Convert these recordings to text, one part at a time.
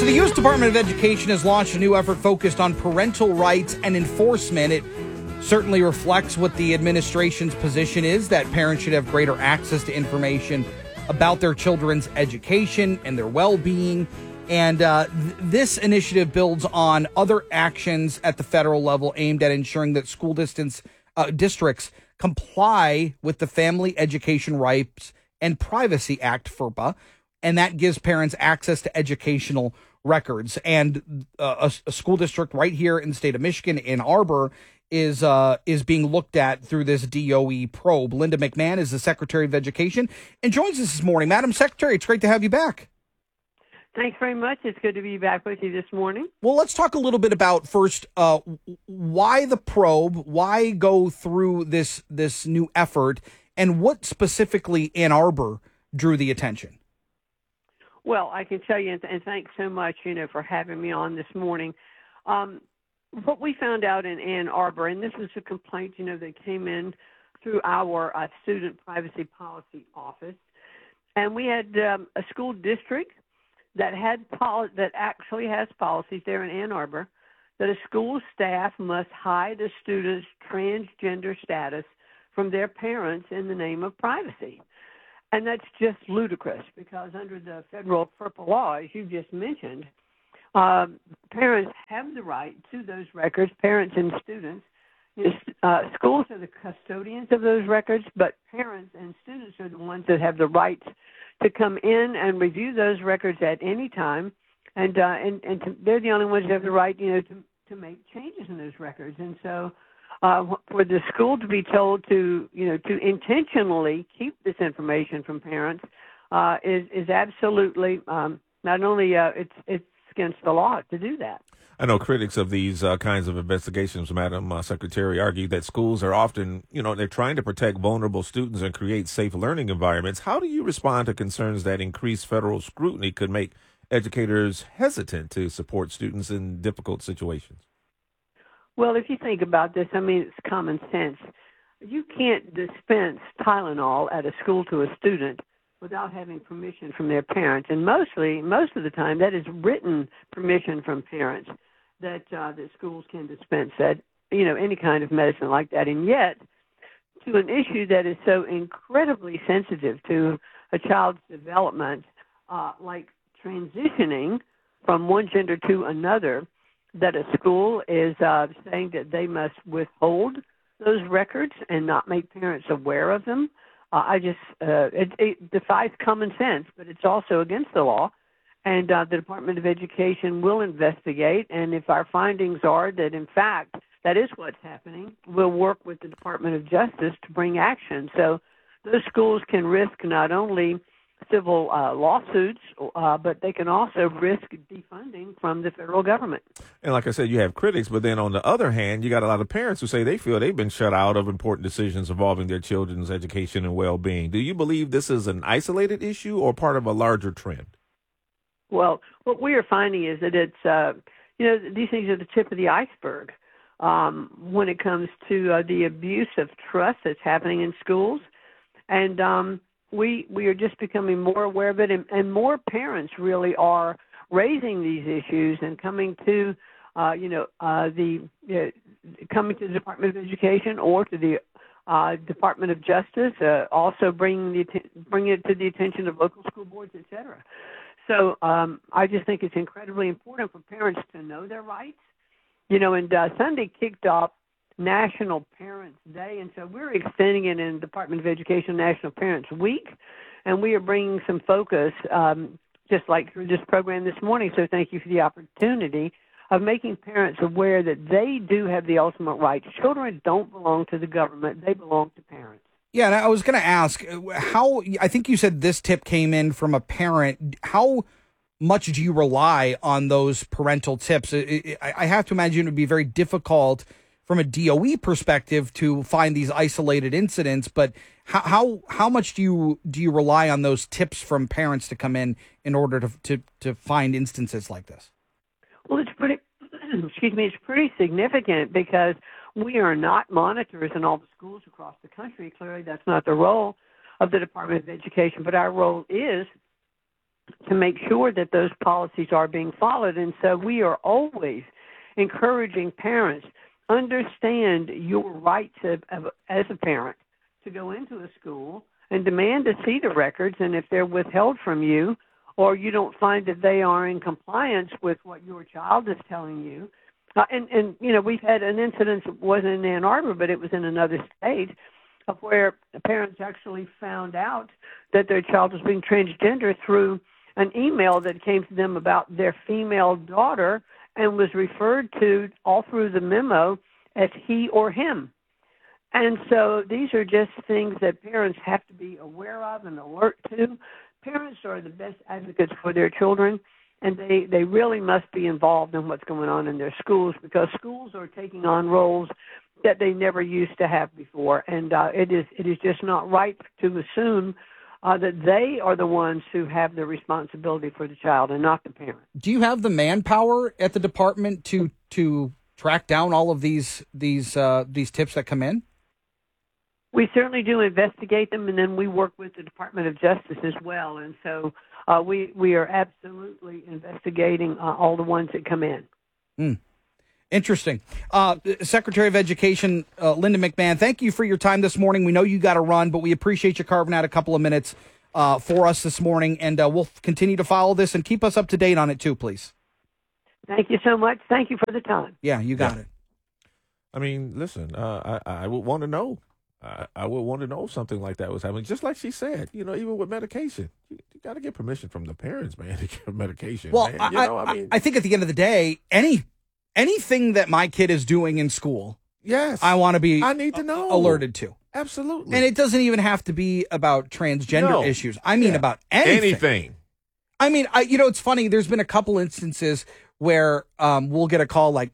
So the U.S. Department of Education has launched a new effort focused on parental rights and enforcement. It certainly reflects what the administration's position is, that parents should have greater access to information about their children's education and their well-being. And this initiative builds on other actions at the federal level aimed at ensuring that school districts comply with the Family Education Rights and Privacy Act, FERPA, and that gives parents access to educational records. And a school district right here in the state of Michigan, Ann Arbor, is being looked at through this DOE probe. Linda McMahon is the Secretary of Education and joins us this morning. Madam Secretary, it's great to have you back. Thanks very much. It's good to be back with you this morning. Well, let's talk a little bit about first why the probe, why go through this new effort, and what specifically Ann Arbor drew the attention. Well, I can tell you, and thanks so much, for having me on this morning. What we found out in Ann Arbor, and this was a complaint, that came in through our student privacy policy office, and we had a school district that actually has policies there in Ann Arbor that a school staff must hide a student's transgender status from their parents in the name of privacy. And that's just ludicrous because under the federal FERPA law, as you just mentioned, parents have the right to those records, parents and students. Schools are the custodians of those records, but parents and students are the ones that have the right to come in and review those records at any time, and they're the only ones that have the right, to make changes in those records. And so, for the school to be told to intentionally keep this information from parents is absolutely not only it's against the law to do that. I know critics of these kinds of investigations, Madam Secretary, argue that schools are often, they're trying to protect vulnerable students and create safe learning environments. How do you respond to concerns that increased federal scrutiny could make educators hesitant to support students in difficult situations? Well, if you think about this, it's common sense. You can't dispense Tylenol at a school to a student without having permission from their parents. And most of the time, that is written permission from parents that schools can dispense that, any kind of medicine like that. And yet, to an issue that is so incredibly sensitive to a child's development, like transitioning from one gender to another, that a school is saying that they must withhold those records and not make parents aware of them. It defies common sense, but it's also against the law. And the Department of Education will investigate. And if our findings are that, in fact, that is what's happening, we'll work with the Department of Justice to bring action. So those schools can risk not only civil lawsuits, but they can also risk defunding from the federal government. And like I said, you have critics, but then on the other hand, you got a lot of parents who say they feel they've been shut out of important decisions involving their children's education and well-being. Do you believe this is an isolated issue or part of a larger trend? Well, what we are finding is that it's, these things are the tip of the iceberg when it comes to the abuse of trust that's happening in schools. And we are just becoming more aware of it, and more parents really are raising these issues and coming to, coming to the Department of Education or to the Department of Justice, also bringing it to the attention of local school boards, et cetera. So I just think it's incredibly important for parents to know their rights. And Sunday kicked off National Parents Day, and so we're extending it in the Department of Education National Parents Week, and we are bringing some focus, just like through this program this morning, so thank you for the opportunity of making parents aware that they do have the ultimate rights. Children don't belong to the government, they belong to parents. Yeah, and I was going to ask, I think you said this tip came in from a parent. How much do you rely on those parental tips? I have to imagine it would be very difficult from a DOE perspective to find these isolated incidents, but how much do you rely on those tips from parents to come in order to find instances like this? Well, it's pretty significant because we are not monitors in all the schools across the country. Clearly, that's not the role of the Department of Education, but our role is to make sure that those policies are being followed. And so we are always encouraging parents, understand your rights as a parent to go into a school and demand to see the records. And if they're withheld from you, or you don't find that they are in compliance with what your child is telling you, and we've had an incident that wasn't in Ann Arbor, but it was in another state, of where the parents actually found out that their child was being transgender through an email that came to them about their female daughter and was referred to all through the memo as he or him. And so these are just things that parents have to be aware of and alert to. Parents are the best advocates for their children, and they really must be involved in what's going on in their schools, because schools are taking on roles that they never used to have before. And it is just not right to assume that they are the ones who have the responsibility for the child and not the parent. Do you have the manpower at the department to track down all of these tips that come in? We certainly do investigate them, and then we work with the Department of Justice as well. And so we are absolutely investigating all the ones that come in. Interesting. Secretary of Education, Linda McMahon, thank you for your time this morning. We know you got to run, but we appreciate you carving out a couple of minutes for us this morning, and we'll continue to follow this and keep us up to date on it too, please. Thank you so much. Thank you for the time. Yeah, you got it. I mean, listen, I would want to know. I would want to know something like that was happening. Just like she said, even with medication, you got to get permission from the parents, man, to get medication. Well, man. I think at the end of the day, anything that my kid is doing in school, yes, I need to know, alerted to. Absolutely. And it doesn't even have to be about transgender issues. I mean, about anything. I mean, it's funny. There's been a couple instances where we'll get a call like,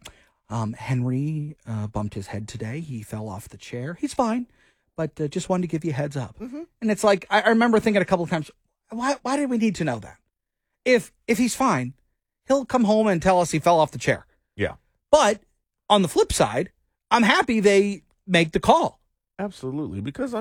Henry bumped his head today. He fell off the chair. He's fine, but just wanted to give you a heads up. Mm-hmm. And it's like, I remember thinking a couple of times, why did we need to know that? If he's fine, he'll come home and tell us he fell off the chair. Yeah. But on the flip side, I'm happy they make the call. Absolutely. Because,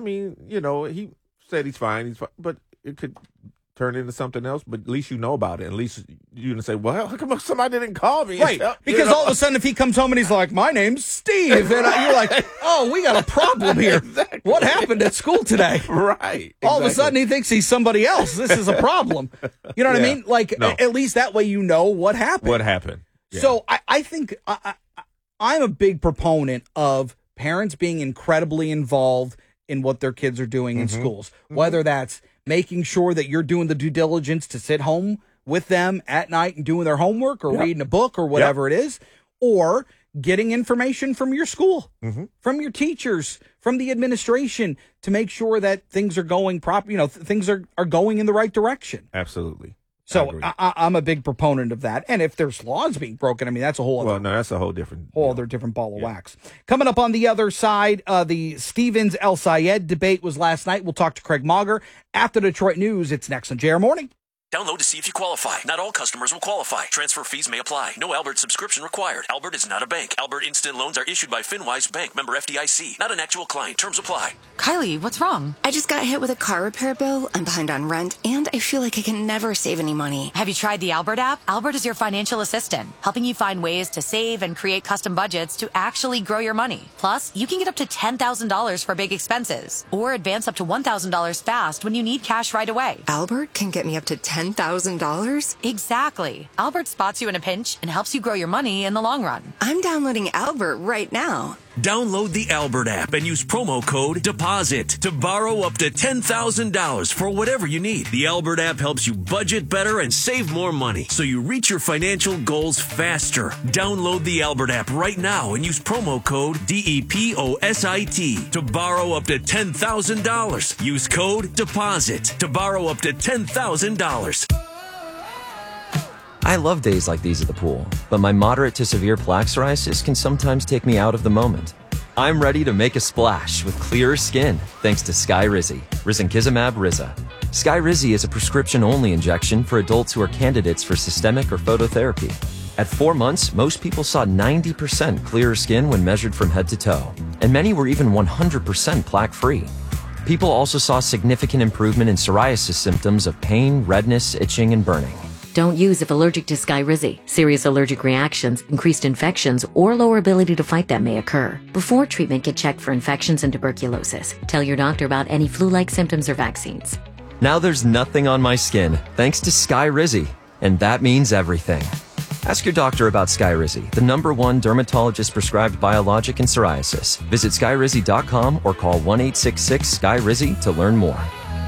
he said he's fine, but it could turn into something else, but at least you know about it. At least you're going to say, well, how come somebody didn't call me? Right. Because all of a sudden, if he comes home and he's like, my name's Steve, and you're like, oh, we got a problem here. Exactly. What happened at school today? Right. All of a sudden, he thinks he's somebody else. This is a problem. You know what I mean? Like, at least that way you know what happened. What happened. Yeah. So I think I'm a big proponent of parents being incredibly involved in what their kids are doing in schools, whether that's making sure that you're doing the due diligence to sit home with them at night and doing their homework or reading a book or whatever it is, or getting information from your school, from your teachers, from the administration to make sure that things are going proper, things are going in the right direction. Absolutely. So I'm a big proponent of that. And if there's laws being broken, I mean, that's a whole other. Well, no, that's a whole different ball of wax. Coming up on the other side, the Stevens El Sayed debate was last night. We'll talk to Craig Mauger after Detroit News. It's next on JR Morning. Download to see if you qualify. Not all customers will qualify. Transfer fees may apply. No Albert subscription required. Albert is not a bank. Albert Instant Loans are issued by FinWise Bank, member FDIC. Not an actual client. Terms apply. Kylie, what's wrong? I just got hit with a car repair bill. I'm behind on rent, and I feel like I can never save any money. Have you tried the Albert app? Albert is your financial assistant, helping you find ways to save and create custom budgets to actually grow your money. Plus, you can get up to $10,000 for big expenses, or advance up to $1,000 fast when you need cash right away. Albert can get me up to $10,000? Exactly. Albert spots you in a pinch and helps you grow your money in the long run. I'm downloading Albert right now. Download the Albert app and use promo code DEPOSIT to borrow up to $10,000 for whatever you need. The Albert app helps you budget better and save more money so you reach your financial goals faster. Download the Albert app right now and use promo code DEPOSIT to borrow up to $10,000. Use code DEPOSIT to borrow up to $10,000. I love days like these at the pool, but my moderate to severe plaque psoriasis can sometimes take me out of the moment. I'm ready to make a splash with clearer skin thanks to Skyrizi, risankizumab Riza. Skyrizi is a prescription-only injection for adults who are candidates for systemic or phototherapy. At 4 months, most people saw 90% clearer skin when measured from head to toe, and many were even 100% plaque-free. People also saw significant improvement in psoriasis symptoms of pain, redness, itching, and burning. Don't use if allergic to Skyrizi. Serious allergic reactions, increased infections, or lower ability to fight them may occur. Before treatment, get checked for infections and tuberculosis. Tell your doctor about any flu-like symptoms or vaccines. Now there's nothing on my skin, thanks to Skyrizi. And that means everything. Ask your doctor about Skyrizi, the #1 dermatologist-prescribed biologic in psoriasis. Visit Skyrizi.com or call 1-866-SKYRIZI to learn more.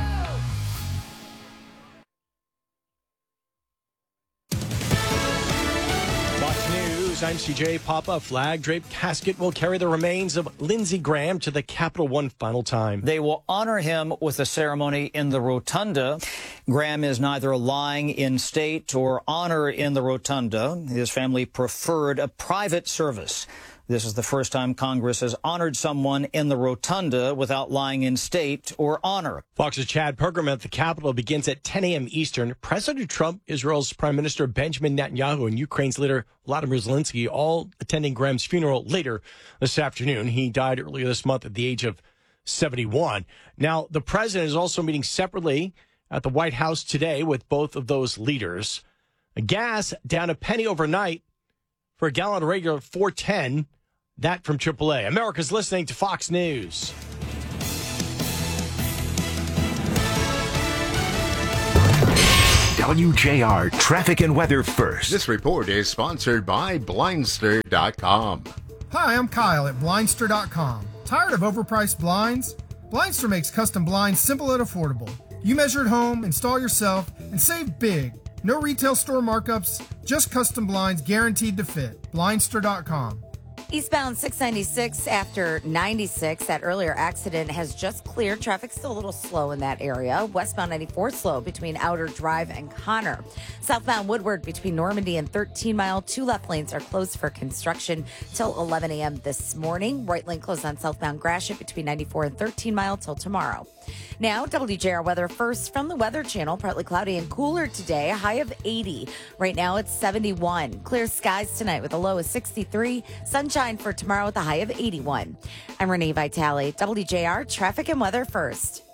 I'm CJ Papa. Flag-draped casket will carry the remains of Lindsey Graham to the Capitol one final time. They will honor him with a ceremony in the Rotunda. Graham is neither lying in state or honor in the Rotunda. His family preferred a private service. This is the first time Congress has honored someone in the Rotunda without lying in state or honor. Fox's Chad Pergram at the Capitol begins at 10 a.m. Eastern. President Trump, Israel's Prime Minister Benjamin Netanyahu, and Ukraine's leader Vladimir Zelensky all attending Graham's funeral later this afternoon. He died earlier this month at the age of 71. Now, the president is also meeting separately at the White House today with both of those leaders. Gas down a penny overnight for a gallon of regular $4.10. That from AAA. America's listening to Fox News. WJR Traffic and Weather First. This report is sponsored by Blindster.com. Hi, I'm Kyle at Blindster.com. Tired of overpriced blinds? Blindster makes custom blinds simple and affordable. You measure at home, install yourself, and save big. No retail store markups, just custom blinds guaranteed to fit. Blindster.com. Eastbound 696 after 96. That earlier accident has just cleared. Traffic's still a little slow in that area. Westbound 94 slow between Outer Drive and Connor. Southbound Woodward between Normandy and 13 Mile. 2 left lanes are closed for construction till 11 a.m. this morning. Right lane closed on southbound Gratiot between 94 and 13 Mile till tomorrow. Now, WJR weather first from the Weather Channel. Partly cloudy and cooler today. A high of 80. Right now it's 71. Clear skies tonight with a low of 63. Sunshine for tomorrow with a high of 81. I'm Renee Vitale. WJR traffic and weather first.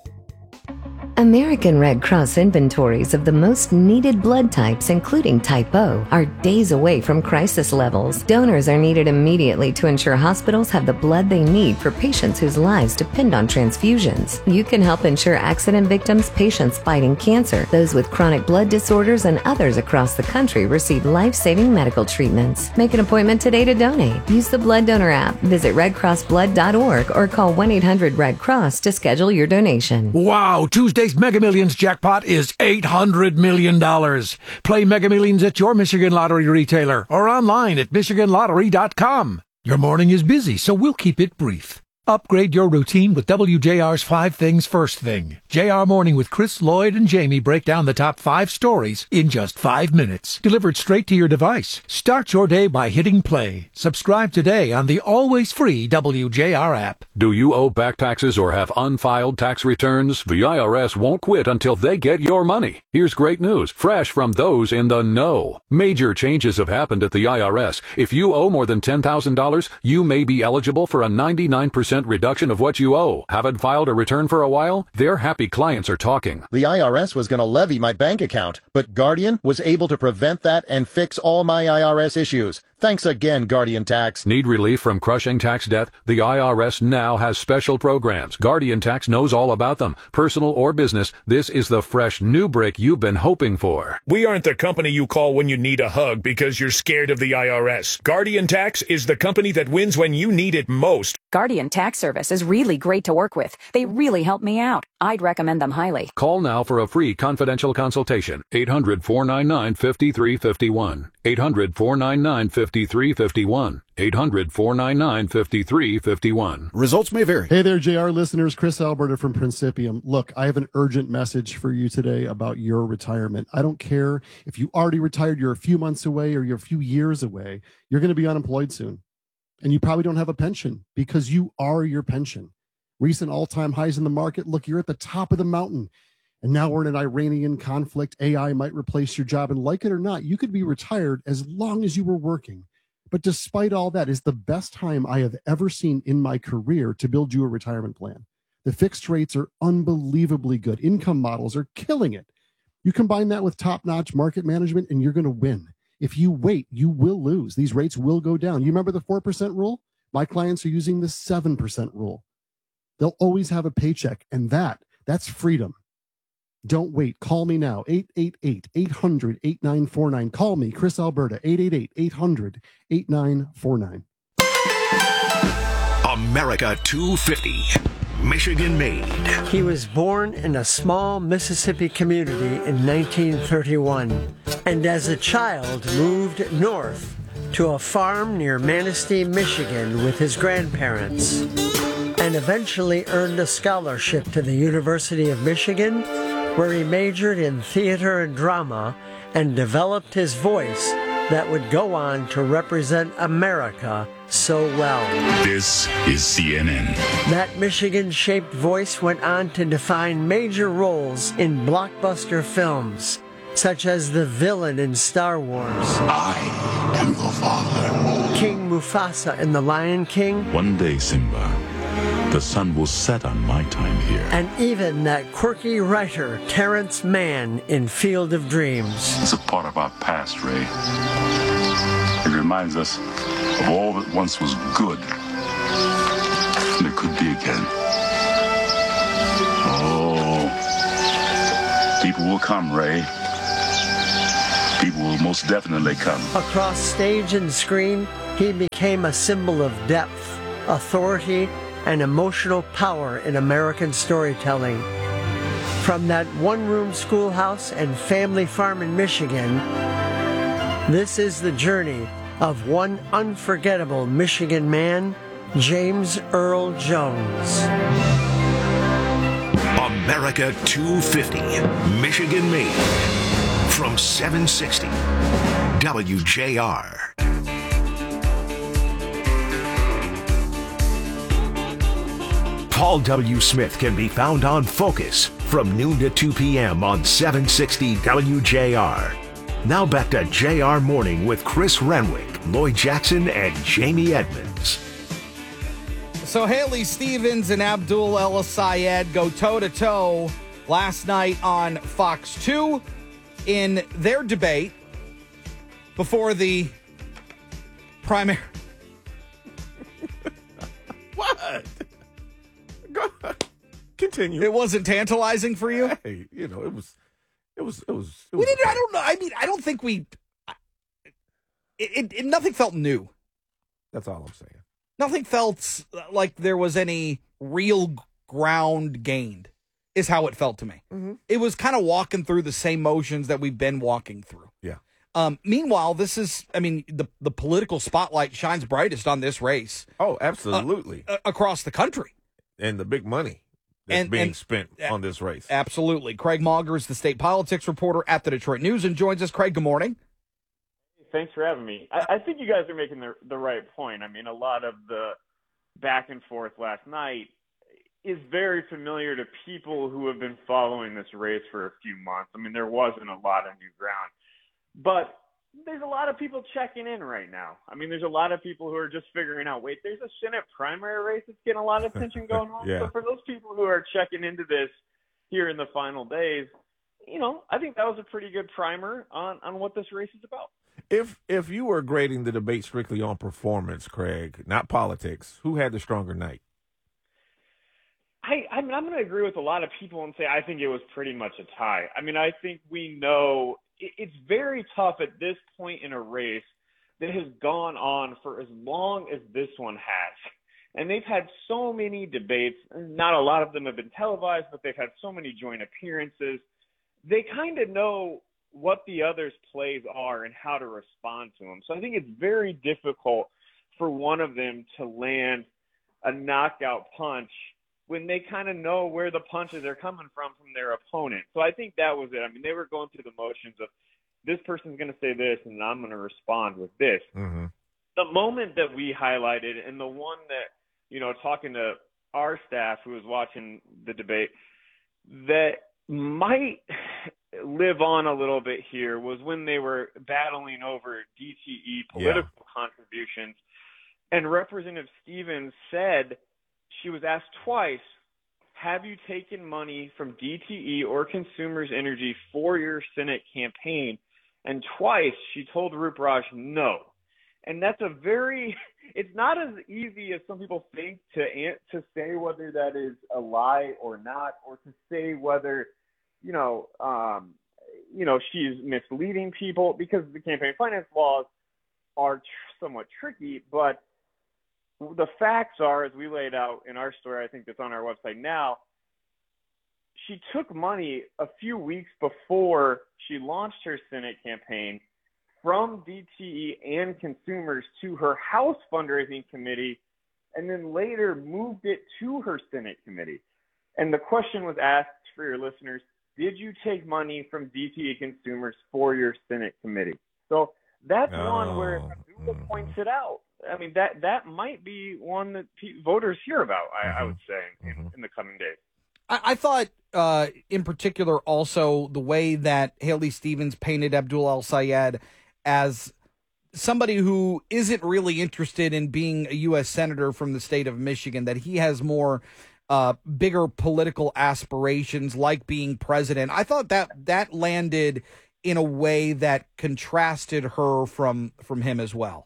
American Red Cross inventories of the most needed blood types, including type O, are days away from crisis levels. Donors are needed immediately to ensure hospitals have the blood they need for patients whose lives depend on transfusions. You can help ensure accident victims, patients fighting cancer, those with chronic blood disorders, and others across the country receive life-saving medical treatments. Make an appointment today to donate. Use the Blood Donor app, visit redcrossblood.org, or call 1-800-RED-CROSS to schedule your donation. Wow, Tuesday's Mega Millions jackpot is $800 million. Play Mega Millions at your Michigan Lottery retailer or online at MichiganLottery.com. Your morning is busy, so we'll keep it brief. Upgrade your routine with WJR's 5 Things First Thing. JR Morning with Chris, Lloyd, and Jamie break down the top 5 stories in just 5 minutes. Delivered straight to your device. Start your day by hitting play. Subscribe today on the always free WJR app. Do you owe back taxes or have unfiled tax returns? The IRS won't quit until they get your money. Here's great news, fresh from those in the know. Major changes have happened at the IRS. If you owe more than $10,000, you may be eligible for a 99% reduction of what you owe. Haven't filed a return for a while? Their happy clients are talking. The IRS was going to levy my bank account, but Guardian was able to prevent that and fix all my IRS issues. Thanks again, Guardian Tax. Need relief from crushing tax debt? The IRS now has special programs. Guardian Tax knows all about them. Personal or business, this is the fresh new brick you've been hoping for. We aren't the company you call when you need a hug because you're scared of the IRS. Guardian Tax is the company that wins when you need it most. Guardian Tax Service is really great to work with. They really help me out. I'd recommend them highly. Call now for a free confidential consultation. 800-499-5351. 800-499-5351. 800-499-5351. Results may vary. Hey there, JR listeners. Chris Alberta from Principium. Look, I have an urgent message for you today about your retirement. I don't care if you already retired, you're a few months away, or you're a few years away. You're going to be unemployed soon. And you probably don't have a pension because you are your pension. Recent all-time highs in the market. Look, you're at the top of the mountain. And now we're in an Iranian conflict. AI might replace your job. And like it or not, you could be retired as long as you were working. But despite all that, it's the best time I have ever seen in my career to build you a retirement plan. The fixed rates are unbelievably good. Income models are killing it. You combine that with top-notch market management, and you're going to win. If you wait, you will lose. These rates will go down. You remember the 4% rule? My clients are using the 7% rule. They'll always have a paycheck, and that's freedom. Don't wait. Call me now, 888-800-8949. Call me, Chris Alberta, 888-800-8949. America 250, Michigan made. He was born in a small Mississippi community in 1931, and as a child moved north to a farm near Manistee, Michigan with his grandparents, and eventually earned a scholarship to the University of Michigan, where he majored in theater and drama and developed his voice that would go on to represent America so well. This is CNN. That Michigan-shaped voice went on to define major roles in blockbuster films, such as the villain in Star Wars. I am the father. King Mufasa in The Lion King. One day, Simba, the sun will set on my time here. And even that quirky writer, Terrence Mann, in Field of Dreams. It's a part of our past, Ray. It reminds us of all that once was good, and it could be again. Oh, people will come, Ray. People will most definitely come. Across stage and screen, he became a symbol of depth, authority, and emotional power in American storytelling. From that one-room schoolhouse and family farm in Michigan, this is the journey of one unforgettable Michigan man, James Earl Jones. America 250, Michigan made. From 760, WJR. Paul W. Smith can be found on Focus from noon to 2 p.m. on 760 WJR. Now back to JR Morning with Chris Renwick, Lloyd Jackson, and Jamie Edmonds. So Haley Stevens and Abdul El Sayed go toe-to-toe last night on Fox 2 in their debate before the primary. What? Go ahead. Continue. It wasn't tantalizing for you? Hey, it was. We didn't. I don't know. I mean, I don't think we. It nothing felt new. That's all I'm saying. Nothing felt like there was any real ground gained. Is how it felt to me. Mm-hmm. It was kind of walking through the same motions that we've been walking through. Yeah. Meanwhile, this is. I mean, the political spotlight shines brightest on this race. Oh, absolutely. Across the country. And the big money that's being spent on this race. Absolutely. Craig Mauger is the state politics reporter at the Detroit News and joins us. Craig, good morning. Thanks for having me. I think you guys are making the right point. I mean, a lot of the back and forth last night is very familiar to people who have been following this race for a few months. I mean, there wasn't a lot of new ground. But there's a lot of people checking in right now. I mean, there's a lot of people who are just figuring out, wait, there's a Senate primary race that's getting a lot of attention going on. Yeah. So for those people who are checking into this here in the final days, I think that was a pretty good primer on what this race is about. If you were grading the debate strictly on performance, Craig, not politics, who had the stronger night? I mean, I'm going to agree with a lot of people and say I think it was pretty much a tie. I mean, I think we know it's very tough at this point in a race that has gone on for as long as this one has. And they've had so many debates. Not a lot of them have been televised, but they've had so many joint appearances. They kind of know what the other's plays are and how to respond to them. So I think it's very difficult for one of them to land a knockout punch when they kind of know where the punches are coming from their opponent. So I think that was it. I mean, they were going through the motions of this person's going to say this and I'm going to respond with this. Mm-hmm. The moment that we highlighted and the one that, talking to our staff who was watching the debate, that might live on a little bit here was when they were battling over DTE political contributions. And Representative Stevens said she was asked twice, have you taken money from DTE or Consumers Energy for your Senate campaign? And twice she told Roop Raj no. And that's it's not as easy as some people think to say whether that is a lie or not, or to say whether, she's misleading people, because the campaign finance laws are somewhat tricky. But the facts are, as we laid out in our story, I think that's on our website now, she took money a few weeks before she launched her Senate campaign from DTE and Consumers to her House fundraising committee, and then later moved it to her Senate committee. And the question was asked for your listeners, did you take money from DTE Consumers for your Senate committee? So that's one where Abdullah points it out. I mean, that might be one that voters hear about, I would say, in the coming days. I thought, in particular, also the way that Haley Stevens painted Abdul El-Sayed as somebody who isn't really interested in being a U.S. Senator from the state of Michigan, that he has more bigger political aspirations like being president. I thought that landed in a way that contrasted her from him as well.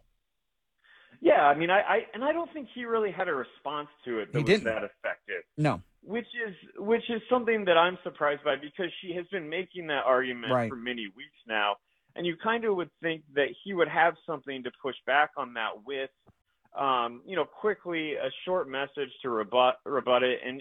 Yeah, I mean, I don't think he really had a response to it that was that effective. No. Which is something that I'm surprised by, because she has been making that argument for many weeks now. And you kind of would think that he would have something to push back on that with, quickly a short message to rebut it. And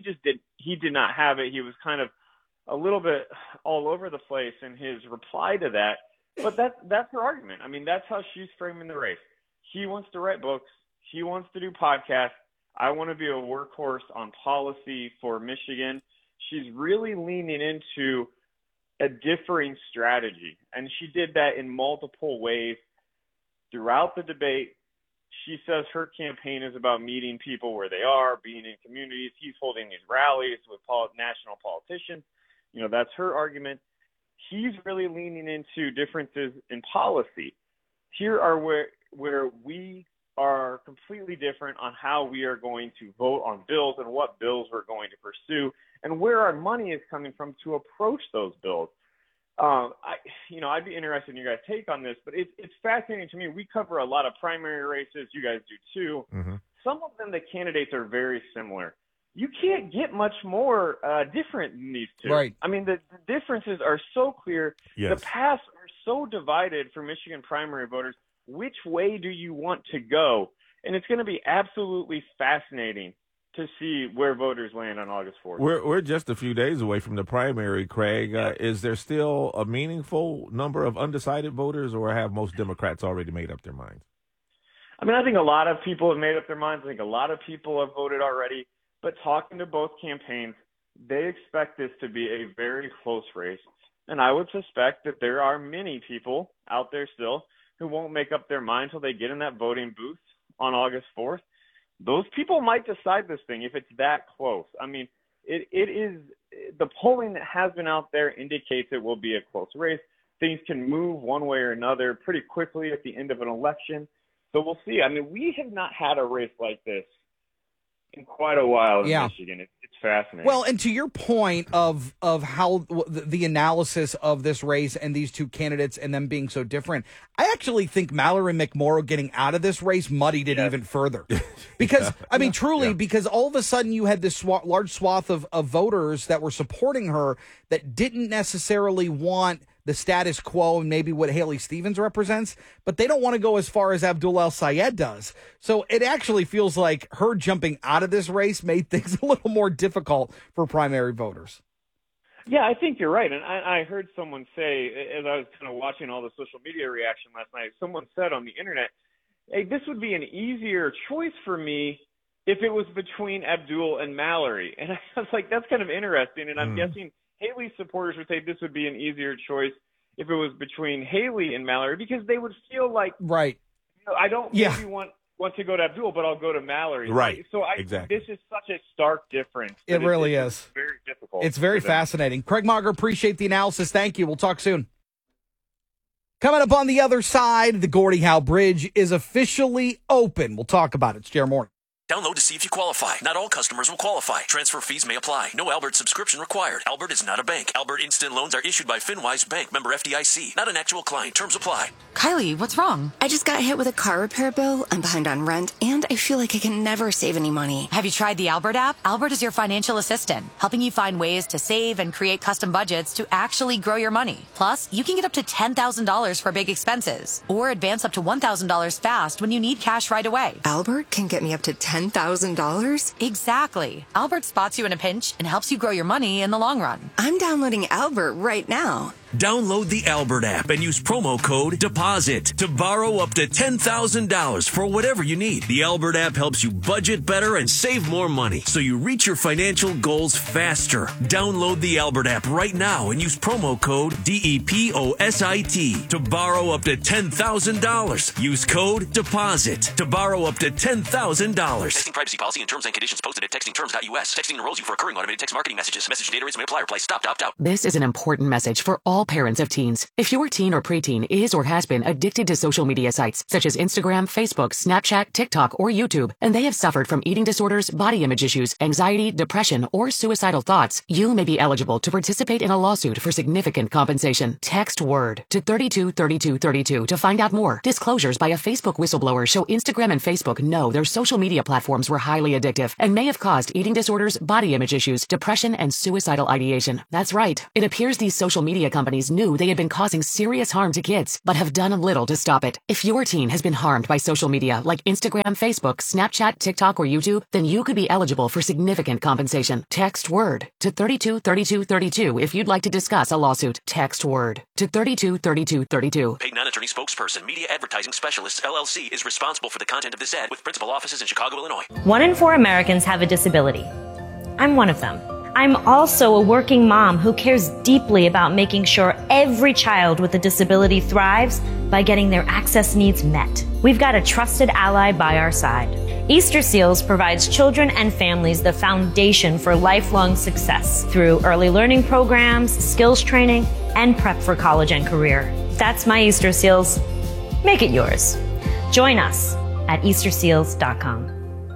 he did not have it. He was kind of a little bit all over the place in his reply to that. But that's her argument. I mean, that's how she's framing the race. He wants to write books. He wants to do podcasts. I want to be a workhorse on policy for Michigan. She's really leaning into a differing strategy, and she did that in multiple ways throughout the debate. She says her campaign is about meeting people where they are, being in communities. He's holding these rallies with national politicians. That's her argument. He's really leaning into differences in policy. Here are where we are completely different on how we are going to vote on bills and what bills we're going to pursue and where our money is coming from to approach those bills. I'd be interested in your guys' take on this, but it's fascinating to me. We cover a lot of primary races. You guys do too. Mm-hmm. Some of them, the candidates are very similar. You can't get much more different than these two. Right. I mean, the differences are so clear. Yes. The paths are so divided for Michigan primary voters. Which way do you want to go? And it's going to be absolutely fascinating to see where voters land on August 4th. We're just a few days away from the primary, Craig. Is there still a meaningful number of undecided voters, or have most Democrats already made up their minds? I mean, I think a lot of people have made up their minds. I think a lot of people have voted already. But talking to both campaigns, they expect this to be a very close race. And I would suspect that there are many people out there still who won't make up their mind until they get in that voting booth on August 4th. Those people might decide this thing if it's that close. I mean, it is the polling that has been out there indicates it will be a close race. Things can move one way or another pretty quickly at the end of an election. So we'll see. I mean, we have not had a race like this in quite a while in Michigan. It's fascinating. Well, and to your point of how the analysis of this race and these two candidates and them being so different, I actually think Mallory McMorrow getting out of this race muddied it even further. Because, I mean, truly, because all of a sudden you had this large swath of voters that were supporting her that didn't necessarily want the status quo and maybe what Haley Stevens represents, but they don't want to go as far as Abdul El-Sayed does. So it actually feels like her jumping out of this race made things a little more difficult for primary voters. Yeah, I think you're right. And I heard someone say, as I was kind of watching all the social media reaction last night, someone said on the internet, hey, this would be an easier choice for me if it was between Abdul and Mallory. And I was like, that's kind of interesting. And I'm guessing Haley's supporters would say this would be an easier choice if it was between Haley and Mallory, because they would feel like, I don't maybe want to go to Abdul, but I'll go to Mallory. Right. So exactly. This is such a stark difference. It really is. It's very difficult. It's very fascinating. Craig Mauger, appreciate the analysis. Thank you. We'll talk soon. Coming up on the other side, the Gordie Howe Bridge is officially open. We'll talk about it. It's JR Morning. Download to see if you qualify. Not all customers will qualify. Transfer fees may apply. No Albert subscription required. Albert is not a bank. Albert Instant Loans are issued by FinWise Bank, member FDIC. Not an actual client. Terms apply. Kylie, what's wrong? I just got hit with a car repair bill. I'm behind on rent, and I feel like I can never save any money. Have you tried the Albert app? Albert is your financial assistant, helping you find ways to save and create custom budgets to actually grow your money. Plus, you can get up to $10,000 for big expenses, or advance up to $1,000 fast when you need cash right away. Albert can get me up to $10,000? Exactly. Albert spots you in a pinch and helps you grow your money in the long run. I'm downloading Albert right now. Download the Albert app and use promo code DEPOSIT to borrow up to $10,000 for whatever you need. The Albert app helps you budget better and save more money so you reach your financial goals faster. Download the Albert app right now and use promo code DEPOSIT to borrow up to $10,000. Use code DEPOSIT to borrow up to $10,000. Texting privacy policy and terms and conditions posted at textingterms.us. Texting enrolls you for recurring automated text marketing messages. Message data rates may apply. Reply stop, opt out. This is an important message for all parents of teens. If your teen or preteen is or has been addicted to social media sites such as Instagram, Facebook, Snapchat, TikTok, or YouTube, and they have suffered from eating disorders, body image issues, anxiety, depression, or suicidal thoughts, you may be eligible to participate in a lawsuit for significant compensation. Text WORD to 323232 to find out more. Disclosures by a Facebook whistleblower show Instagram and Facebook know their social media platforms were highly addictive and may have caused eating disorders, body image issues, depression, and suicidal ideation. That's right. It appears these social media companies knew they had been causing serious harm to kids, but have done little to stop it. If your teen has been harmed by social media like Instagram, Facebook, Snapchat, TikTok, or YouTube, then you could be eligible for significant compensation. Text WORD to 323232 if you'd like to discuss a lawsuit. Text WORD to 323232. Paid non-attorney spokesperson, Media Advertising Specialists, LLC, is responsible for the content of this ad with principal offices in Chicago, Illinois. 1 in 4 Americans have a disability. I'm one of them. I'm also a working mom who cares deeply about making sure every child with a disability thrives by getting their access needs met. We've got a trusted ally by our side. Easter Seals provides children and families the foundation for lifelong success through early learning programs, skills training, and prep for college and career. That's my Easter Seals. Make it yours. Join us at easterseals.com.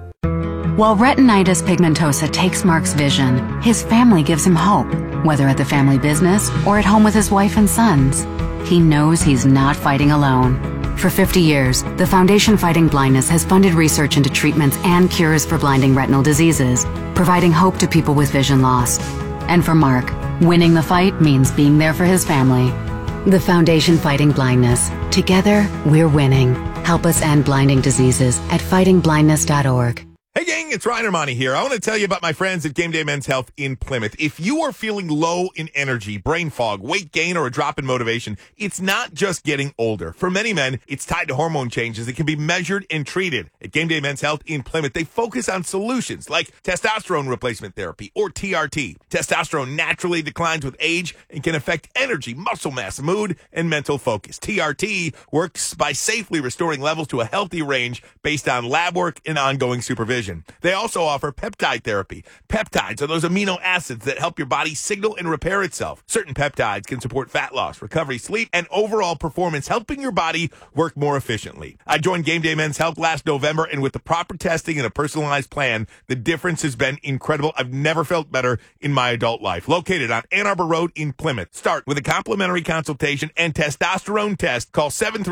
While retinitis pigmentosa takes Mark's vision, his family gives him hope, whether at the family business or at home with his wife and sons. He knows he's not fighting alone. For 50 years, the Foundation Fighting Blindness has funded research into treatments and cures for blinding retinal diseases, providing hope to people with vision loss. And for Mark, winning the fight means being there for his family. The Foundation Fighting Blindness. Together, we're winning. Help us end blinding diseases at fightingblindness.org. Hey gang, it's Ryan Armani here. I want to tell you about my friends at Game Day Men's Health in Plymouth. If you are feeling low in energy, brain fog, weight gain, or a drop in motivation, it's not just getting older. For many men, it's tied to hormone changes that can be measured and treated. At Game Day Men's Health in Plymouth, they focus on solutions like testosterone replacement therapy, or TRT. Testosterone naturally declines with age and can affect energy, muscle mass, mood, and mental focus. TRT works by safely restoring levels to a healthy range based on lab work and ongoing supervision. They also offer peptide therapy. Peptides are those amino acids that help your body signal and repair itself. Certain peptides can support fat loss, recovery, sleep, and overall performance, helping your body work more efficiently. I joined Game Day Men's Health last November, and with the proper testing and a personalized plan, the difference has been incredible. I've never felt better in my adult life. Located on Ann Arbor Road in Plymouth. Start with a complimentary consultation and testosterone test. Call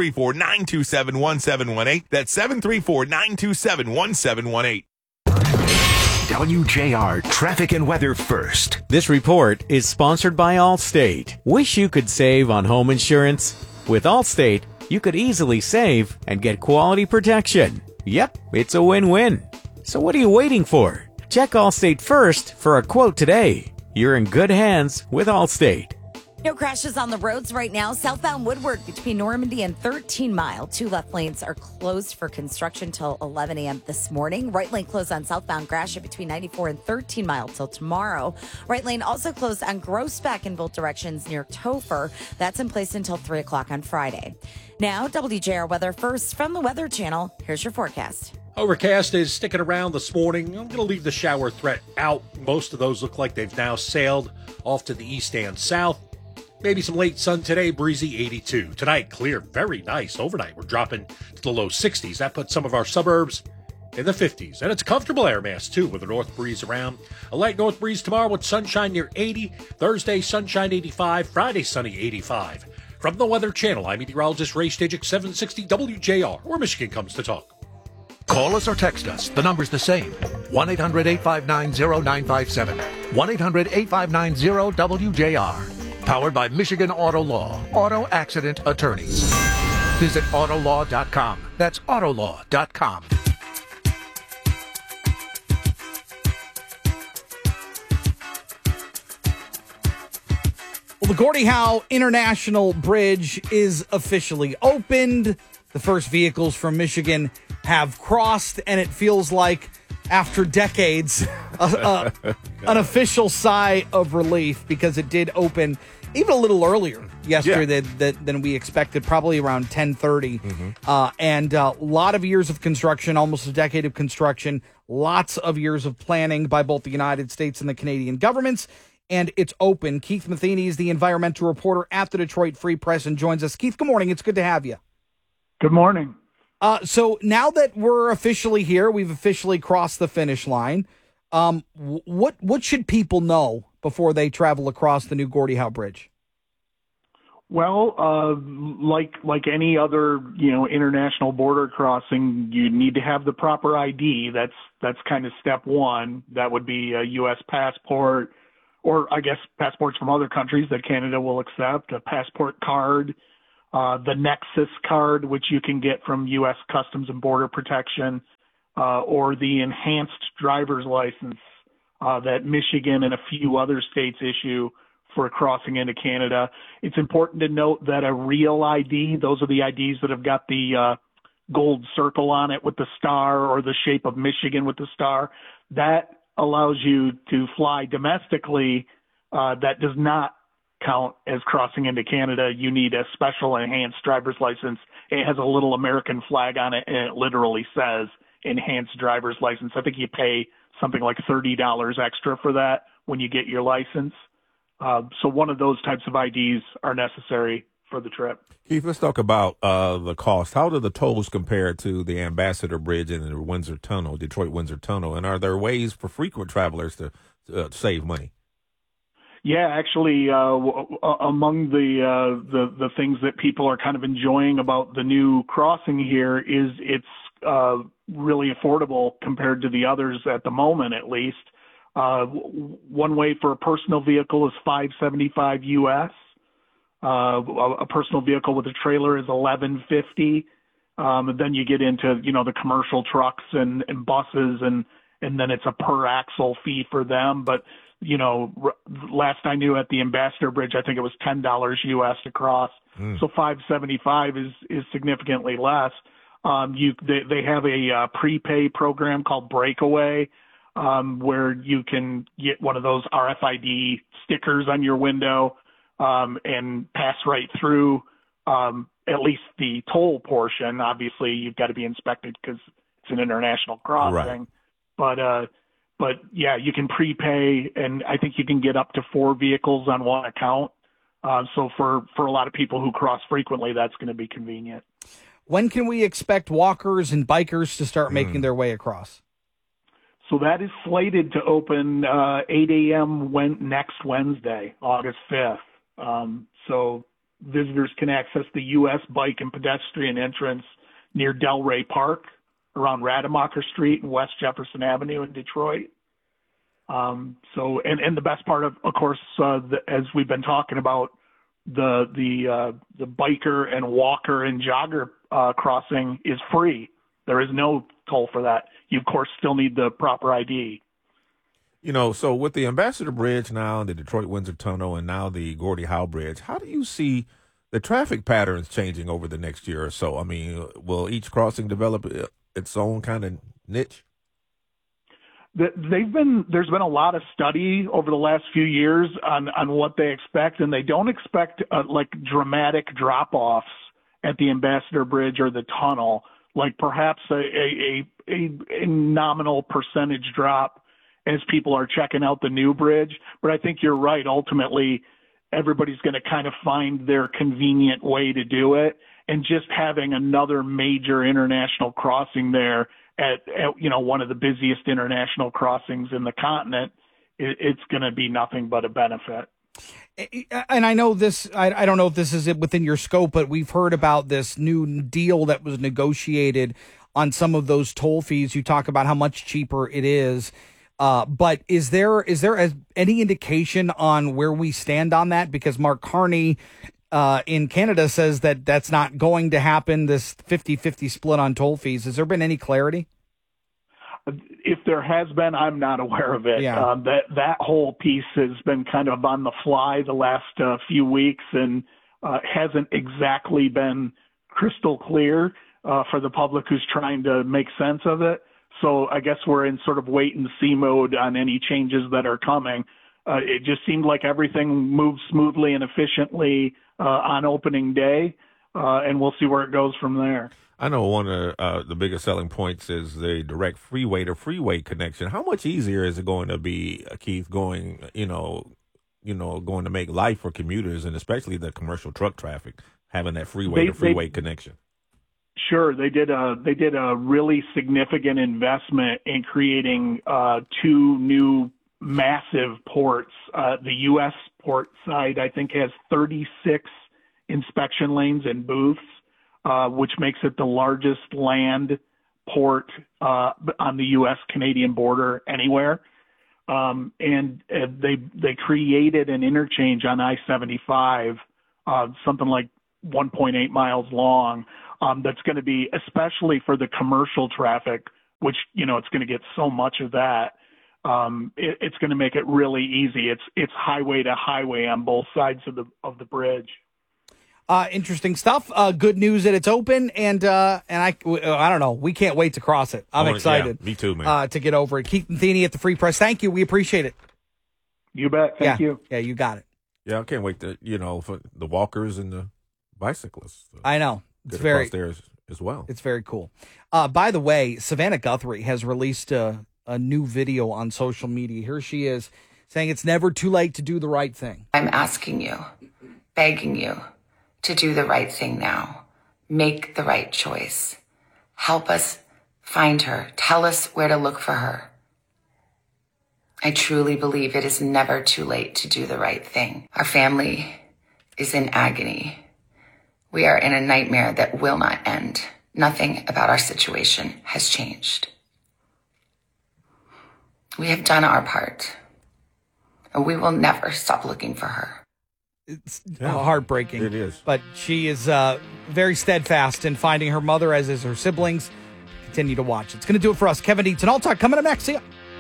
734-927-1718. That's 734-927-1718. WJR Traffic and Weather First. This report is sponsored by Allstate. Wish you could save on home insurance? With Allstate, you could easily save and get quality protection. Yep, it's a win-win. So what are you waiting for? Check Allstate First for a quote today. You're in good hands with Allstate. No crashes on the roads right now. Southbound Woodward between Normandy and 13 Mile. 2 left lanes are closed for construction till 11 a.m. this morning. Right lane closed on southbound Gratiot between 94 and 13 Mile till tomorrow. Right lane also closed on Groesbeck in both directions near Topher. That's in place until 3 o'clock on Friday. Now, WJR Weather First from the Weather Channel. Here's your forecast. Overcast is sticking around this morning. I'm going to leave the shower threat out. Most of those look like they've now sailed off to the east and south. Maybe some late sun today, breezy 82. Tonight, clear, very nice. Overnight, we're dropping to the low 60s. That puts some of our suburbs in the 50s. And it's a comfortable air mass, too, with a north breeze around. A light north breeze tomorrow with sunshine near 80. Thursday, sunshine 85. Friday, sunny 85. From the Weather Channel, I'm meteorologist Ray Stajic, 760 WJR, where Michigan comes to talk. Call us or text us. The number's the same. 1-800-859-0957. 1-800-859-0WJR. Powered by Michigan Auto Law. Auto Accident Attorneys. Visit Autolaw.com. That's Autolaw.com. Well, the Gordie Howe International Bridge is officially opened. The first vehicles from Michigan have crossed, and it feels like, after decades, an official sigh of relief, because it did open even a little earlier yesterday than we expected, probably around 10:30. And a lot of years of construction, almost a decade of construction, lots of years of planning by both the United States and the Canadian governments. And it's open. Keith Matheny is the environmental reporter at the Detroit Free Press and joins us. Keith, good morning. It's good to have you. Good morning. So now that we're officially here, we've officially crossed the finish line. What should people know before they travel across the new Gordie Howe Bridge? Well, like any other international border crossing, you need to have the proper ID. That's kind of step one. That would be a U.S. passport, or I guess passports from other countries that Canada will accept, a passport card. The Nexus card, which you can get from U.S. Customs and Border Protection, or the enhanced driver's license that Michigan and a few other states issue for crossing into Canada. It's important to note that a real ID, those are the IDs that have got the gold circle on it with the star, or the shape of Michigan with the star, that allows you to fly domestically. That does not count as crossing into Canada. You need a special enhanced driver's license. It has a little American flag on it, and it literally says enhanced driver's license. I think you pay something like $30 extra for that when you get your license. So one of those types of IDs are necessary for the trip. Keith, let's talk about the cost. How do the tolls compare to the Ambassador Bridge and the Windsor Tunnel, Detroit Windsor Tunnel? And are there ways for frequent travelers to save money? Yeah, actually, among the things that people are kind of enjoying about the new crossing here is it's really affordable compared to the others at the moment, at least. One way for a personal vehicle is $575 US. A personal vehicle with a trailer is $1150. And then you get into the commercial trucks and buses, and then it's a per axle fee for them. But last I knew at the Ambassador Bridge, I think it was $10 US to cross. So $575 is significantly less. They have a prepay program called Breakaway, where you can get one of those RFID stickers on your window and pass right through at least the toll portion. Obviously, you've got to be inspected because it's an international crossing. Right. But yeah, you can prepay, and I think you can get up to 4 vehicles on one account. So for a lot of people who cross frequently, that's going to be convenient. When can we expect walkers and bikers to start making their way across? So that is slated to open 8 a.m. next Wednesday, August 5th. So visitors can access the U.S. bike and pedestrian entrance near Delray Park, around Rademacher Street and West Jefferson Avenue in Detroit. So the best part of course, as we've been talking about, the biker and walker and jogger crossing is free. There is no toll for that. You of course still need the proper ID. So with the Ambassador Bridge now, and the Detroit Windsor Tunnel, and now the Gordie Howe Bridge, how do you see the traffic patterns changing over the next year or so? I mean, will each crossing develop its own kind of niche? There's been a lot of study over the last few years on what they expect, and they don't expect like dramatic drop-offs at the Ambassador Bridge or the tunnel, like perhaps a nominal percentage drop as people are checking out the new bridge. But I think you're right. Ultimately, everybody's going to kind of find their convenient way to do it, and just having another major international crossing there at one of the busiest international crossings in the continent, it's going to be nothing but a benefit. And I know this, I don't know if this is within your scope, but we've heard about this new deal that was negotiated on some of those toll fees. You talk about how much cheaper it is. But is there any indication on where we stand on that? Because Mark Carney in Canada says that that's not going to happen, this 50-50 split on toll fees. Has there been any clarity? If there has been, I'm not aware of it. Yeah. That whole piece has been kind of on the fly the last few weeks and hasn't exactly been crystal clear for the public who's trying to make sense of it. So I guess we're in sort of wait and see mode on any changes that are coming. It just seemed like everything moved smoothly and efficiently on opening day, and we'll see where it goes from there. I know one of the biggest selling points is the direct freeway to freeway connection. How much easier is it going to be, Keith, going to make life for commuters and especially the commercial truck traffic, having that freeway to freeway connection? Sure, they did a really significant investment in creating 2 new massive ports. The U.S. port side, I think, has 36 inspection lanes and booths, which makes it the largest land port on the U.S.-Canadian border anywhere. And they created an interchange on I-75, something like 1.8 miles long, that's going to be, especially for the commercial traffic, which, it's going to get so much of that. It's going to make it really easy. It's highway to highway on both sides of the bridge. Interesting stuff. Good news that it's open, and I don't know. We can't wait to cross it. I'm excited. Yeah, me too, man. To get over it. Keith Matheny at the Free Press. Thank you. We appreciate it. You bet. Thank you. Yeah, you got it. Yeah, I can't wait to for the walkers and the bicyclists. I know. It's very there as well. It's very cool. By the way, Savannah Guthrie has released a new video on social media. Here she is saying it's never too late to do the right thing. I'm asking you, begging you to do the right thing now. Make the right choice. Help us find her. Tell us where to look for her. I truly believe it is never too late to do the right thing. Our family is in agony. We are in a nightmare that will not end. Nothing about our situation has changed. We have done our part, and we will never stop looking for her. It's heartbreaking. It is. But she is very steadfast in finding her mother, as is her siblings. Continue to watch. It's going to do it for us. Kevin Dietz and All Talk coming up next. See ya.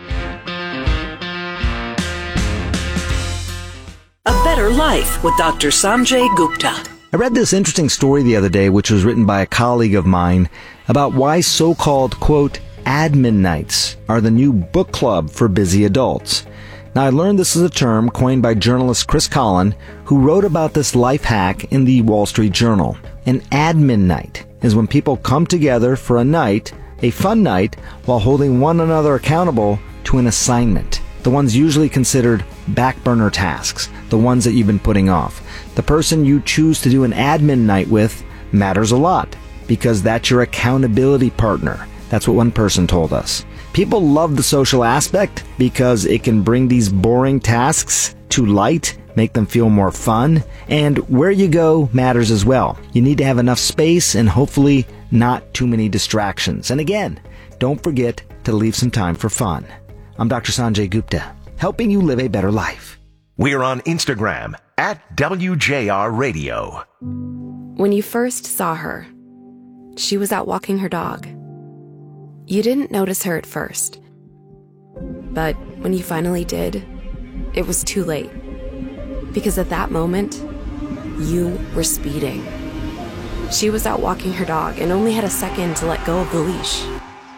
A Better Life with Dr. Sanjay Gupta. I read this interesting story the other day, which was written by a colleague of mine, about why so-called, quote, admin nights are the new book club for busy adults. Now, I learned this is a term coined by journalist Chris Collin, who wrote about this life hack in the Wall Street Journal. An admin night is when people come together for a night, a fun night, while holding one another accountable to an assignment. The ones usually considered back burner tasks, the ones that you've been putting off. The person you choose to do an admin night with matters a lot, because that's your accountability partner. That's what one person told us. People love the social aspect because it can bring these boring tasks to light, make them feel more fun, and where you go matters as well. You need to have enough space and hopefully not too many distractions. And again, don't forget to leave some time for fun. I'm Dr. Sanjay Gupta, helping you live a better life. We're on Instagram at WJR Radio. When you first saw her, she was out walking her dog. You didn't notice her at first, but when you finally did, it was too late. Because at that moment, you were speeding. She was out walking her dog and only had a second to let go of the leash.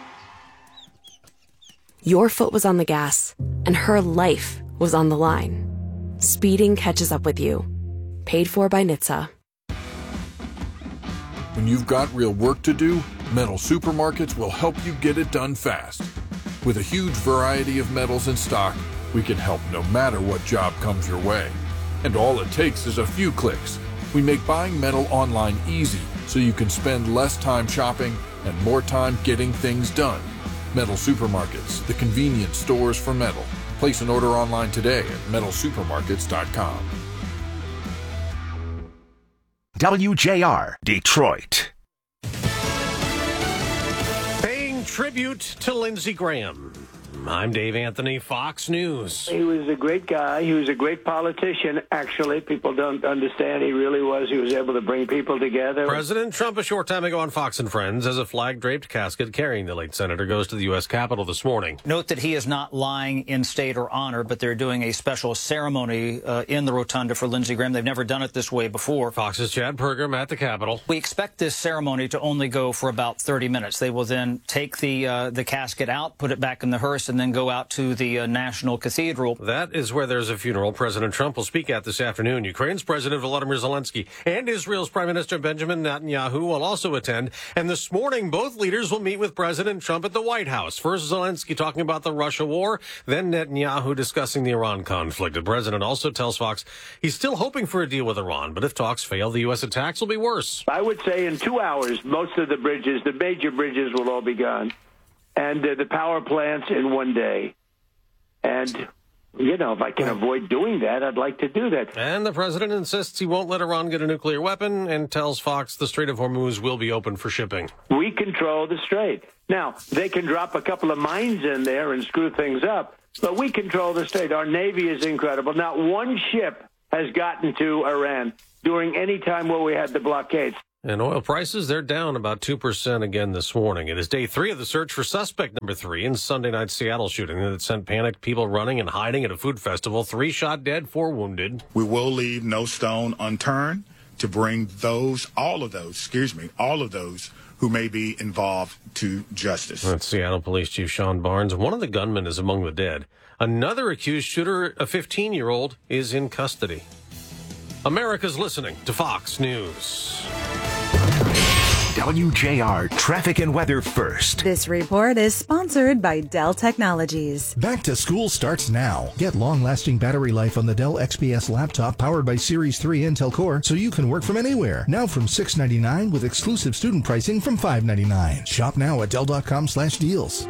Your foot was on the gas, and her life was on the line. Speeding catches up with you. Paid for by NHTSA. When you've got real work to do, Metal Supermarkets will help you get it done fast. With a huge variety of metals in stock, we can help no matter what job comes your way. And all it takes is a few clicks. We make buying metal online easy so you can spend less time shopping and more time getting things done. Metal Supermarkets, the convenience stores for metal. Place an order online today at metalsupermarkets.com. WJR, Detroit. Paying tribute to Lindsey Graham. I'm Dave Anthony, Fox News. He was a great guy. He was a great politician, actually. People don't understand he really was. He was able to bring people together. President Trump, a short time ago on Fox and Friends, as a flag-draped casket carrying the late senator goes to the U.S. Capitol this morning. Note that he is not lying in state or honor, but they're doing a special ceremony in the rotunda for Lindsey Graham. They've never done it this way before. Fox's Chad Pergram at the Capitol. We expect this ceremony to only go for about 30 minutes. They will then take the casket out, put it back in the hearse, and then go out to the National Cathedral. That is where there's a funeral President Trump will speak at this afternoon. Ukraine's President Volodymyr Zelensky and Israel's Prime Minister Benjamin Netanyahu will also attend. And this morning, both leaders will meet with President Trump at the White House. First, Zelensky talking about the Russia war, then Netanyahu discussing the Iran conflict. The president also tells Fox he's still hoping for a deal with Iran, but if talks fail, the U.S. attacks will be worse. I would say in 2 hours, most of the bridges, the major bridges, will all be gone. And the power plants in 1 day. And, you know, if I can avoid doing that, I'd like to do that. And the president insists he won't let Iran get a nuclear weapon and tells Fox the Strait of Hormuz will be open for shipping. We control the strait. Now, they can drop a couple of mines in there and screw things up, but we control the strait. Our Navy is incredible. Not one ship has gotten to Iran during any time where we had the blockades. And oil prices, they're down about 2% again this morning. It is day 3 of the search for suspect number 3 in Sunday night's Seattle shooting that sent panicked people running and hiding at a food festival. 3 shot dead, 4 wounded. We will leave no stone unturned to bring all of those who may be involved to justice. That's Seattle Police Chief Sean Barnes. One of the gunmen is among the dead. Another accused shooter, a 15-year-old, is in custody. America's listening to Fox News. WJR Traffic and Weather First. This report is sponsored by Dell Technologies. Back to school starts now. Get long-lasting battery life on the Dell XPS laptop powered by Series 3 Intel Core so you can work from anywhere. Now from $699 with exclusive student pricing from $599. Shop now at Dell.com/deals.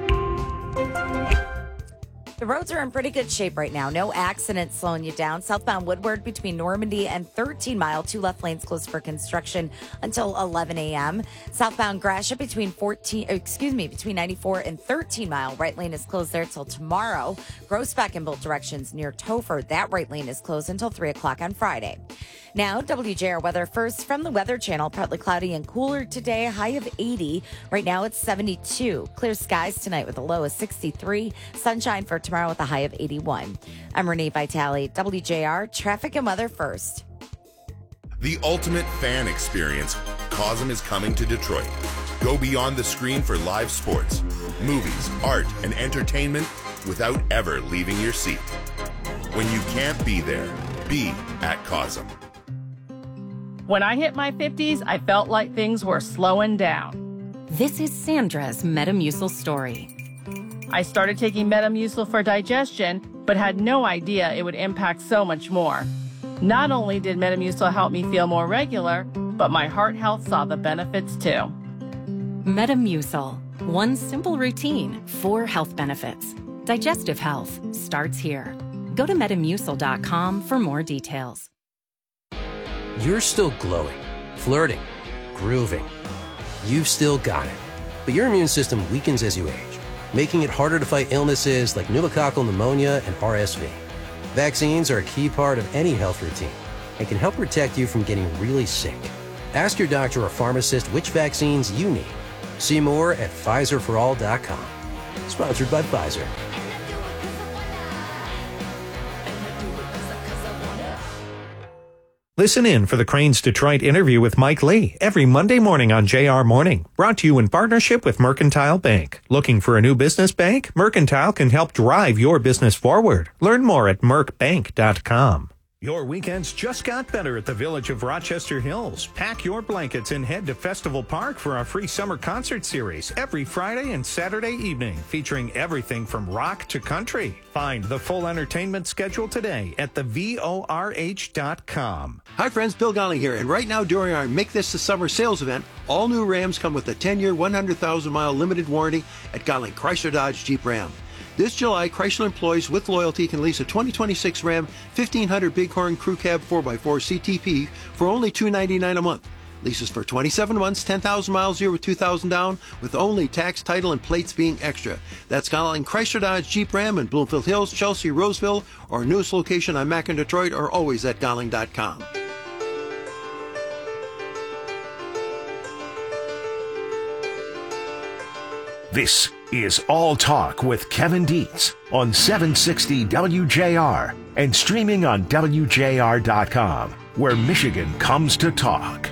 The roads are in pretty good shape right now. No accidents slowing you down. Southbound Woodward between Normandy and 13 Mile. 2 left lanes closed for construction until 11 a.m. Southbound Gratiot between 94 and 13 Mile. Right lane is closed there till tomorrow. Groesbeck in both directions near Topher. That right lane is closed until 3 o'clock on Friday. Now, WJR weather first from the Weather Channel. Partly cloudy and cooler today, high of 80. Right now it's 72. Clear skies tonight with a low of 63. Sunshine for tomorrow with a high of 81. I'm Renee Vitale, WJR Traffic and Weather First. The ultimate fan experience. COSM is coming to Detroit. Go beyond the screen for live sports, movies, art, and entertainment without ever leaving your seat. When you can't be there, be at COSM. When I hit my 50s, I felt like things were slowing down. This is Sandra's Metamucil story. I started taking Metamucil for digestion, but had no idea it would impact so much more. Not only did Metamucil help me feel more regular, but my heart health saw the benefits too. Metamucil, one simple routine, 4 health benefits. Digestive health starts here. Go to Metamucil.com for more details. You're still glowing, flirting, grooving. You've still got it. But your immune system weakens as you age, making it harder to fight illnesses like pneumococcal pneumonia and RSV. Vaccines are a key part of any health routine and can help protect you from getting really sick. Ask your doctor or pharmacist which vaccines you need. See more at PfizerForAll.com. Sponsored by Pfizer. Listen in for the Cranes Detroit interview with Mike Lee every Monday morning on JR Morning. Brought to you in partnership with Mercantile Bank. Looking for a new business bank? Mercantile can help drive your business forward. Learn more at mercbank.com. Your weekends just got better at the Village of Rochester Hills. Pack your blankets and head to Festival Park for our free summer concert series every Friday and Saturday evening, featuring everything from rock to country. Find the full entertainment schedule today at thevorh.com. Hi friends, Bill Golling here, and right now during our Make This the Summer sales event, all new Rams come with a 10-year, 100,000-mile limited warranty at Golling Chrysler Dodge Jeep Ram. This July, Chrysler employees with loyalty can lease a 2026 Ram 1500 Bighorn Crew Cab 4x4 CTP for only $299 a month. Leases for 27 months, 10,000 miles a year with $2,000 down, with only tax, title, and plates being extra. That's calling Chrysler Dodge Jeep Ram in Bloomfield Hills, Chelsea, Roseville, or newest location on Mac in Detroit, or always at Golling.com. This is All Talk with Kevin Dietz on 760 WJR and streaming on WJR.com, where Michigan comes to talk.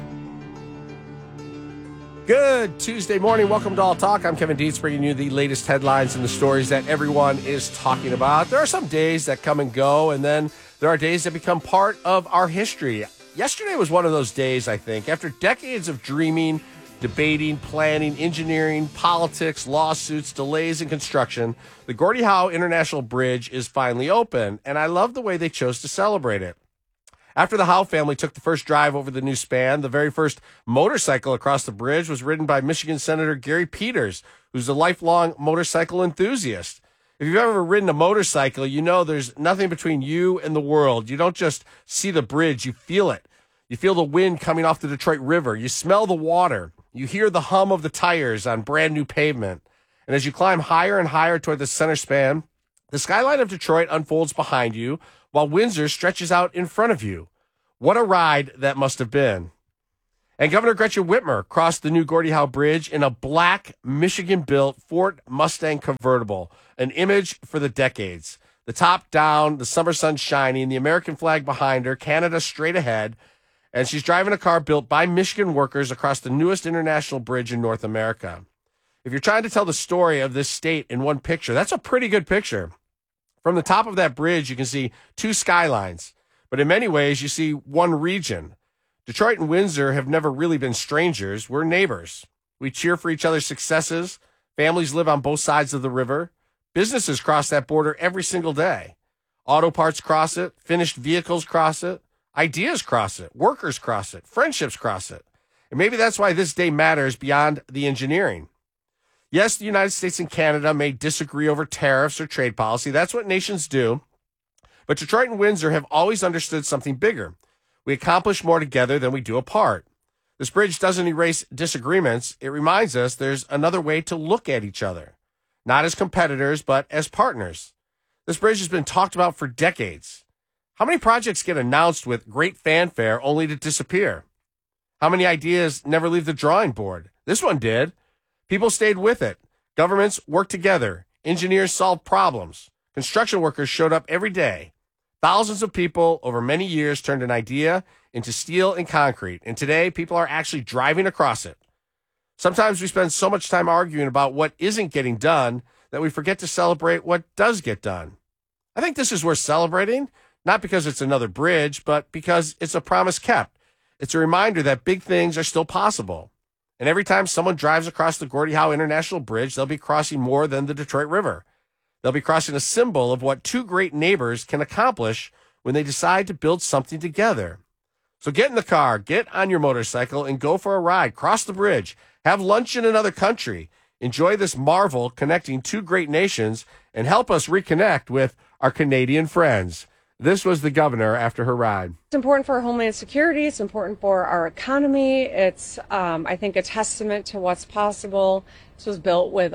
Good Tuesday morning. Welcome to All Talk. I'm Kevin Dietz, bringing you the latest headlines and the stories that everyone is talking about. There are some days that come and go, and then there are days that become part of our history. Yesterday was one of those days, I think. After decades of dreaming, debating, planning, engineering, politics, lawsuits, delays in construction, the Gordie Howe International Bridge is finally open, and I love the way they chose to celebrate it. After the Howe family took the first drive over the new span, the very first motorcycle across the bridge was ridden by Michigan Senator Gary Peters, who's a lifelong motorcycle enthusiast. If you've ever ridden a motorcycle, you know there's nothing between you and the world. You don't just see the bridge, you feel it. You feel the wind coming off the Detroit River. You smell the water. You hear the hum of the tires on brand new pavement. And as you climb higher and higher toward the center span, the skyline of Detroit unfolds behind you, while Windsor stretches out in front of you. What a ride that must have been. And Governor Gretchen Whitmer crossed the new Gordie Howe Bridge in a black Michigan-built Ford Mustang convertible, an image for the decades. The top down, the summer sun shining, the American flag behind her, Canada straight ahead, and she's driving a car built by Michigan workers across the newest international bridge in North America. If you're trying to tell the story of this state in one picture, that's a pretty good picture. From the top of that bridge, you can see two skylines, but in many ways, you see one region. Detroit and Windsor have never really been strangers. We're neighbors. We cheer for each other's successes. Families live on both sides of the river. Businesses cross that border every single day. Auto parts cross it. Finished vehicles cross it. Ideas cross it. Workers cross it. Friendships cross it. And maybe that's why this day matters beyond the engineering. Yes, the United States and Canada may disagree over tariffs or trade policy. That's what nations do. But Detroit and Windsor have always understood something bigger. We accomplish more together than we do apart. This bridge doesn't erase disagreements. It reminds us there's another way to look at each other. Not as competitors, but as partners. This bridge has been talked about for decades. How many projects get announced with great fanfare only to disappear? How many ideas never leave the drawing board? This one did. People stayed with it. Governments worked together. Engineers solved problems. Construction workers showed up every day. Thousands of people over many years turned an idea into steel and concrete, and today people are actually driving across it. Sometimes we spend so much time arguing about what isn't getting done that we forget to celebrate what does get done. I think this is worth celebrating, not because it's another bridge, but because it's a promise kept. It's a reminder that big things are still possible. And every time someone drives across the Gordie Howe International Bridge, they'll be crossing more than the Detroit River. They'll be crossing a symbol of what two great neighbors can accomplish when they decide to build something together. So get in the car, get on your motorcycle, and go for a ride. Cross the bridge. Have lunch in another country. Enjoy this marvel connecting two great nations and help us reconnect with our Canadian friends. This was the governor after her ride. It's important for our homeland security. It's important for our economy. It's, I think, a testament to what's possible. This was built with,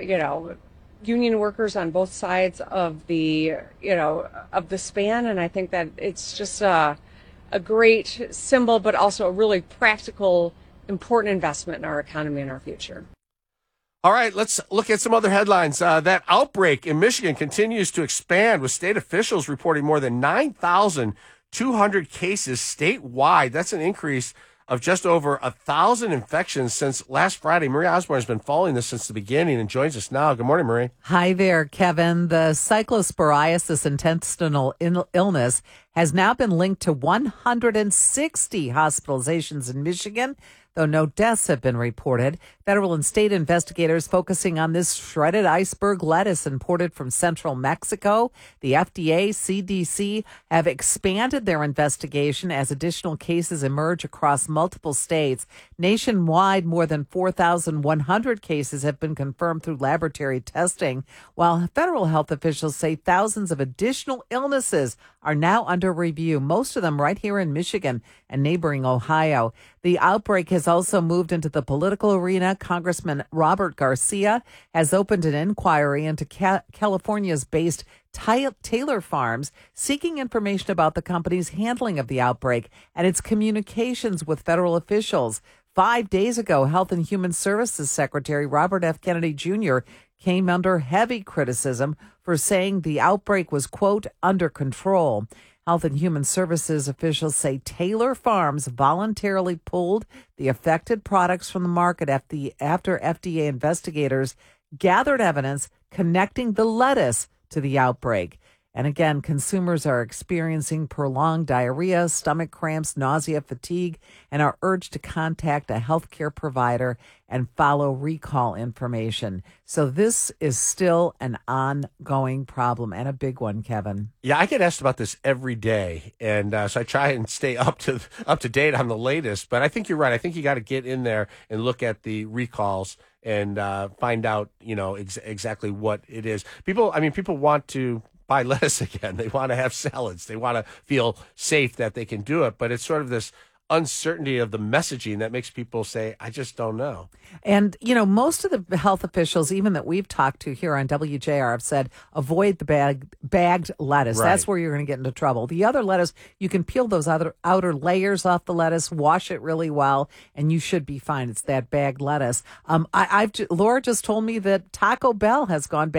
union workers on both sides of the, of the span. And I think that it's just a great symbol, but also a really practical, important investment in our economy and our future. All right, let's look at some other headlines. That outbreak in Michigan continues to expand, with state officials reporting more than 9,200 cases statewide. That's an increase of just over 1,000 infections since last Friday. Marie Osborne has been following this since the beginning and joins us now. Good morning, Marie. Hi there, Kevin. The cyclosporiasis intestinal illness has now been linked to 160 hospitalizations in Michigan, though no deaths have been reported. Federal and state investigators focusing on this shredded iceberg lettuce imported from central Mexico. The FDA, CDC have expanded their investigation as additional cases emerge across multiple states. Nationwide, more than 4,100 cases have been confirmed through laboratory testing, while federal health officials say thousands of additional illnesses are now under review, most of them right here in Michigan and neighboring Ohio. The outbreak has also moved into the political arena. Congressman Robert Garcia has opened an inquiry into California's based Taylor Farms, seeking information about the company's handling of the outbreak and its communications with federal officials. 5 days ago, Health and Human Services Secretary Robert F. Kennedy Jr. came under heavy criticism for saying the outbreak was, quote, under control. Health and Human Services officials say Taylor Farms voluntarily pulled the affected products from the market after FDA investigators gathered evidence connecting the lettuce to the outbreak. And again, consumers are experiencing prolonged diarrhea, stomach cramps, nausea, fatigue, and are urged to contact a healthcare provider and follow recall information. So this is still an ongoing problem and a big one, Kevin. Yeah, I get asked about this every day, and so I try and stay up to date on the latest. But I think you're right. I think you got to get in there and look at the recalls and find out, exactly what it is. People want to buy lettuce again. They want to have salads. They want to feel safe that they can do it. But it's sort of this uncertainty of the messaging that makes people say, I just don't know. And, most of the health officials, even that we've talked to here on WJR, have said, avoid the bagged lettuce. Right. That's where you're going to get into trouble. The other lettuce, you can peel those outer layers off the lettuce, wash it really well, and you should be fine. It's that bagged lettuce. Laura just told me that Taco Bell has gone back